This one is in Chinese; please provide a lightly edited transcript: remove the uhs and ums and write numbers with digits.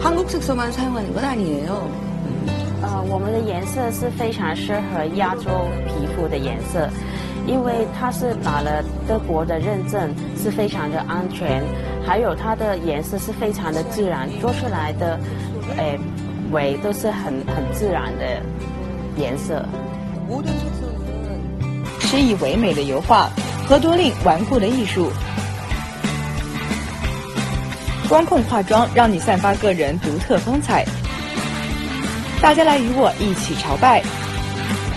한국색소만 사용하는 건 아니에요. 我们的颜色是非常适合亚洲皮肤的颜色，因为它是拿了德国的认证，是非常的安全，还有它的颜色是非常的自然，做出来的，尾都是很自然的颜色。 诗意唯美的油画，何多令顽固的艺术。光控化妆让你散发个人独特风采。大家来与我一起朝拜。